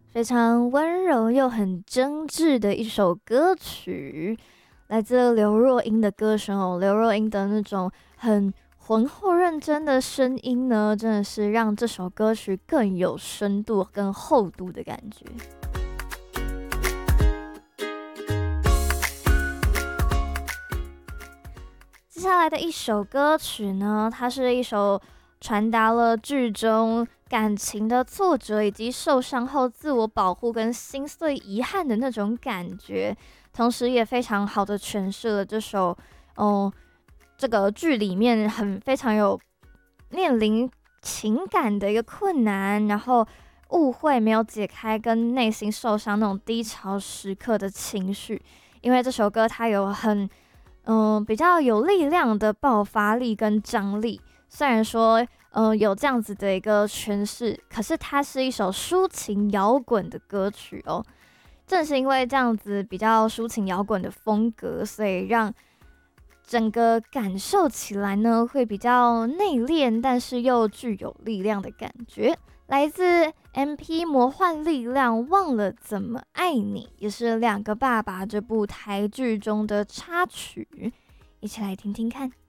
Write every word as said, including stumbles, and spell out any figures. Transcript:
非常温柔又很真挚的一首歌曲，来自刘若英的歌声哦。刘若英的那种很浑厚认真的声音呢，真的是让这首歌曲更有深度跟厚度的感觉。接下来的一首歌曲呢，它是一首传达了剧中感情的挫折，以及受伤后自我保护跟心碎遗憾的那种感觉，同时也非常好的诠释了这首，哦，这个剧里面很非常有面临情感的一个困难，然后误会没有解开，跟内心受伤那种低潮时刻的情绪。因为这首歌它有很嗯、呃比较有力量的爆发力跟张力，虽然说呃有这样子的一个诠释，可是它是一首抒情摇滚的歌曲哦。正是因为这样子比较抒情摇滚的风格，所以让整个感受起来呢会比较内敛，但是又具有力量的感觉。来自 M P 魔幻力量，忘了怎么爱你，也是两个爸爸这部台剧中的插曲，一起来听听看。